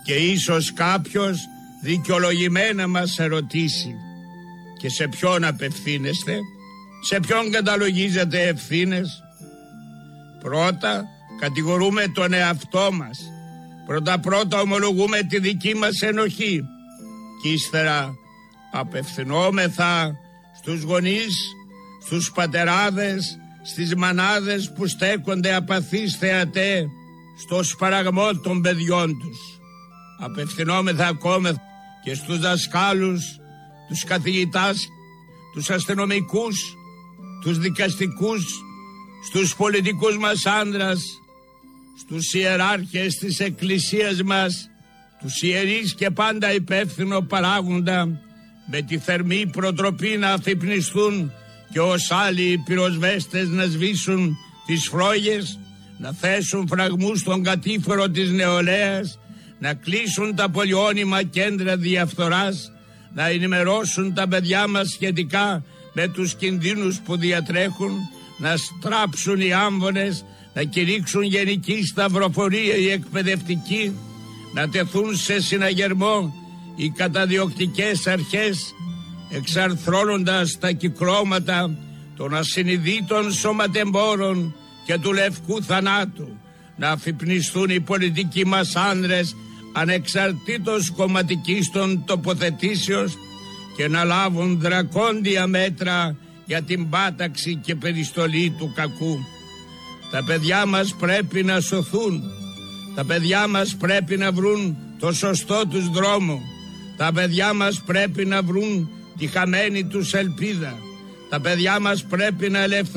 Και ίσως κάποιος δικαιολογημένα μας ερωτήσει: και σε ποιον απευθύνεστε, σε ποιον καταλογίζετε ευθύνες? Πρώτα κατηγορούμε τον εαυτό μας, πρώτα ομολογούμε τη δική μας ενοχή και ύστερα απευθυνόμεθα στους γονείς, στους πατεράδες, στις μανάδες που στέκονται απαθείς θεατέ στο σπαραγμό των παιδιών τους. Απευθυνόμεθα ακόμα και στους δασκάλους, τους καθηγητάς, τους αστυνομικούς, τους δικαστικούς, στους πολιτικούς μας άνδρας, στους ιεράρχες της εκκλησίας μας, τους ιερείς και πάντα υπεύθυνο παράγοντα, με τη θερμή προτροπή να αφυπνιστούν και ως άλλοι πυροσβέστες να σβήσουν τις φρόγες, να θέσουν φραγμούς στον κατήφορο της νεολαίας, να κλείσουν τα πολυώνυμα κέντρα διαφθοράς, να ενημερώσουν τα παιδιά μας σχετικά με τους κινδύνους που διατρέχουν, να στράψουν οι άμβονες, να κηρύξουν γενική σταυροφορία οι εκπαιδευτικοί, να τεθούν σε συναγερμό οι καταδιοκτικές αρχές, εξαρθρώνοντας τα κυκλώματα των ασυνειδήτων σωματεμπόρων και του λευκού θανάτου, να αφυπνιστούν οι πολιτικοί μας άνδρες ανεξαρτήτως κομματικής των τοποθετήσεως και να λάβουν δρακόντια μέτρα για την πάταξη και περιστολή του κακού. Τα παιδιά μας πρέπει να σωθούν, τα παιδιά μας πρέπει να βρουν το σωστό τους δρόμο, τα παιδιά μας πρέπει να βρουν τη χαμένη τους ελπίδα, τα παιδιά μας πρέπει να ελευθερώσουν